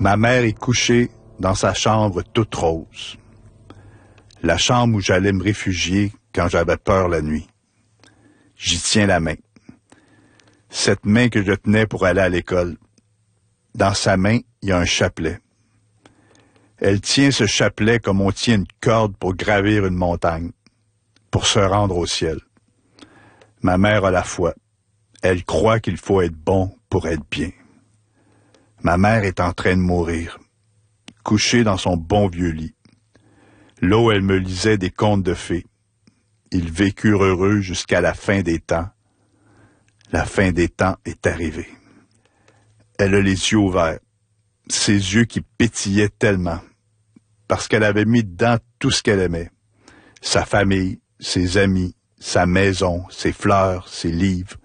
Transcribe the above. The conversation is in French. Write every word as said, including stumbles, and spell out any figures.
Ma mère est couchée dans sa chambre toute rose. La chambre où j'allais me réfugier quand j'avais peur la nuit. J'y tiens la main. Cette main que je tenais pour aller à l'école. Dans sa main, il y a un chapelet. Elle tient ce chapelet comme on tient une corde pour gravir une montagne, pour se rendre au ciel. Ma mère a la foi. Elle croit qu'il faut être bon pour être bien. Ma mère est en train de mourir, couchée dans son bon vieux lit. Là où elle me lisait des contes de fées. Ils vécurent heureux jusqu'à la fin des temps. La fin des temps est arrivée. Elle a les yeux ouverts, ses yeux qui pétillaient tellement, parce qu'elle avait mis dedans tout ce qu'elle aimait. Sa famille, ses amis, sa maison, ses fleurs, ses livres.